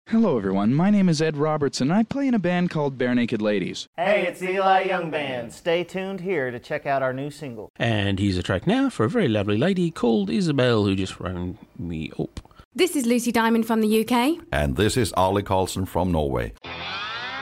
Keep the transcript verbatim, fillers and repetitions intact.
Hello everyone, my name is Ed Robertson and I play in a band called Bare Naked Ladies. Hey, it's the Eli Young Band. Stay tuned here to check out our new single. And here's a track now for a very lovely lady called Isabel who just rang me up. This is Lucy Diamond from the U K. And this is Arlie Carlson from Norway.